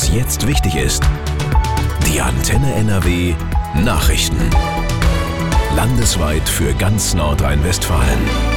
was jetzt wichtig ist. Die Antenne NRW Nachrichten. Landesweit für ganz Nordrhein-Westfalen.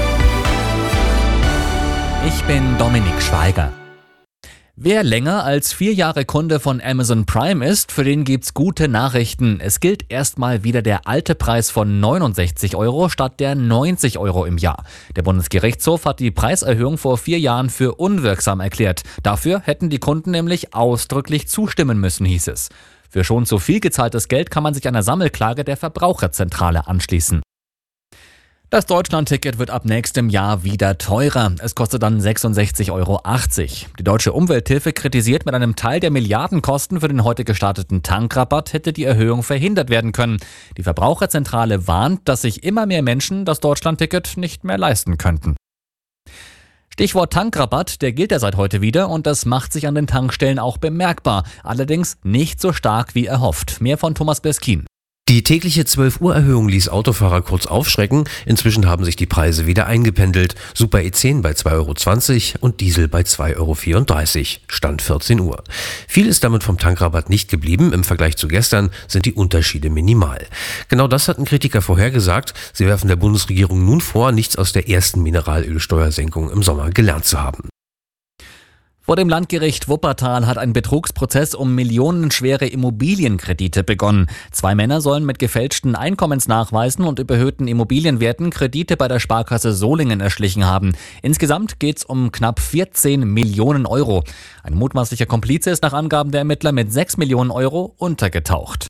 Ich bin Dominik Schweiger. Wer länger als 4 Jahre Kunde von Amazon Prime ist, für den gibt's gute Nachrichten. Es gilt erstmal wieder der alte Preis von 69 € statt der 90 € im Jahr. Der Bundesgerichtshof hat die Preiserhöhung vor 4 Jahren für unwirksam erklärt. Dafür hätten die Kunden nämlich ausdrücklich zustimmen müssen, hieß es. Für schon zu viel gezahltes Geld kann man sich einer Sammelklage der Verbraucherzentrale anschließen. Das Deutschland-Ticket wird ab nächstem Jahr wieder teurer. Es kostet dann 66,80 €. Die Deutsche Umwelthilfe kritisiert, mit einem Teil der Milliardenkosten für den heute gestarteten Tankrabatt hätte die Erhöhung verhindert werden können. Die Verbraucherzentrale warnt, dass sich immer mehr Menschen das Deutschland-Ticket nicht mehr leisten könnten. Stichwort Tankrabatt, der gilt ja seit heute wieder und das macht sich an den Tankstellen auch bemerkbar. Allerdings nicht so stark wie erhofft. Mehr von Thomas Beskin. Die tägliche 12-Uhr-Erhöhung ließ Autofahrer kurz aufschrecken. Inzwischen haben sich die Preise wieder eingependelt. Super E10 bei 2,20 € und Diesel bei 2,34 €. Stand 14 Uhr. Viel ist damit vom Tankrabatt nicht geblieben. Im Vergleich zu gestern sind die Unterschiede minimal. Genau das hatten Kritiker vorhergesagt. Sie werfen der Bundesregierung nun vor, nichts aus der ersten Mineralölsteuersenkung im Sommer gelernt zu haben. Vor dem Landgericht Wuppertal hat ein Betrugsprozess um millionenschwere Immobilienkredite begonnen. 2 Männer sollen mit gefälschten Einkommensnachweisen und überhöhten Immobilienwerten Kredite bei der Sparkasse Solingen erschlichen haben. Insgesamt geht es um knapp 14 Millionen €. Ein mutmaßlicher Komplize ist nach Angaben der Ermittler mit 6 Millionen € untergetaucht.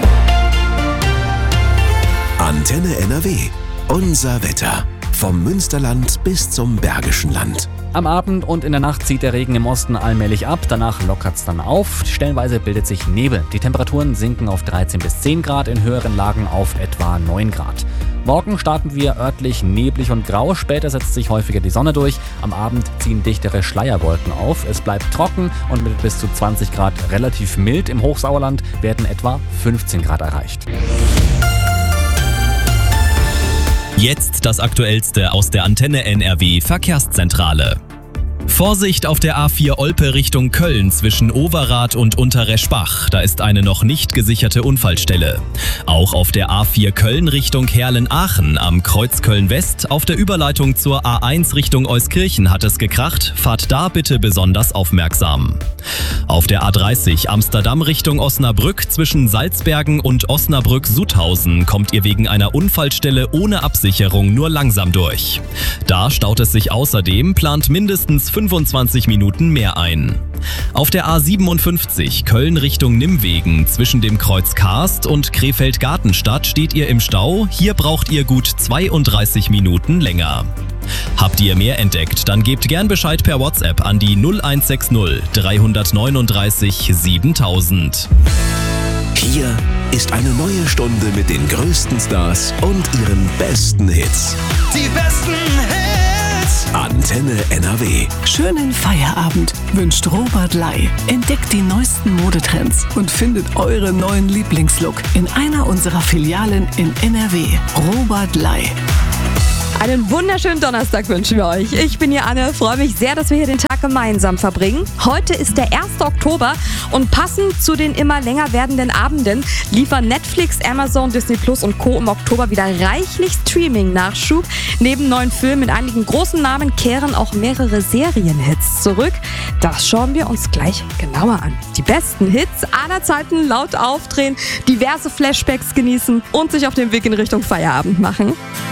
Antenne NRW. Unser Wetter. Vom Münsterland bis zum Bergischen Land. Am Abend und in der Nacht zieht der Regen im Osten allmählich ab, danach lockert's dann auf. Stellenweise bildet sich Nebel. Die Temperaturen sinken auf 13 bis 10 Grad, in höheren Lagen auf etwa 9 Grad. Morgen starten wir örtlich neblig und grau, später setzt sich häufiger die Sonne durch. Am Abend ziehen dichtere Schleierwolken auf. Es bleibt trocken und mit bis zu 20 Grad relativ mild. Im Hochsauerland werden etwa 15 Grad erreicht. Jetzt das Aktuellste aus der Antenne NRW Verkehrszentrale. Vorsicht auf der A4 Olpe Richtung Köln zwischen Overath und Unterreschbach. Da ist eine noch nicht gesicherte Unfallstelle. Auch auf der A4 Köln Richtung Herlen-Aachen am Kreuz Köln-West auf der Überleitung zur A1 Richtung Euskirchen hat es gekracht. Fahrt da bitte besonders aufmerksam. Auf der A30 Amsterdam Richtung Osnabrück zwischen Salzbergen und Osnabrück-Sudhausen kommt ihr wegen einer Unfallstelle ohne Absicherung nur langsam durch. Da staut es sich außerdem, plant mindestens 25 Minuten mehr ein. Auf der A57 Köln Richtung Nimwegen zwischen dem Kreuz Karst und Krefeld-Gartenstadt steht ihr im Stau. Hier braucht ihr gut 32 Minuten länger. Habt ihr mehr entdeckt, dann gebt gern Bescheid per WhatsApp an die 0160 339 7000. Hier ist eine neue Stunde mit den größten Stars und ihren besten Hits. Die besten Hits! Antenne NRW. Schönen Feierabend wünscht Robert Ley. Entdeckt die neuesten Modetrends und findet euren neuen Lieblingslook in einer unserer Filialen in NRW. Robert Ley. Einen wunderschönen Donnerstag wünschen wir euch. Ich bin hier Anne, freue mich sehr, dass wir hier den Tag gemeinsam verbringen. Heute ist der 1. Oktober und passend zu den immer länger werdenden Abenden liefern Netflix, Amazon, Disney Plus und Co. im Oktober wieder reichlich Streaming-Nachschub. Neben neuen Filmen mit einigen großen Namen kehren auch mehrere Serienhits zurück. Das schauen wir uns gleich genauer an. Die besten Hits aller Zeiten laut aufdrehen, diverse Flashbacks genießen und sich auf den Weg in Richtung Feierabend machen.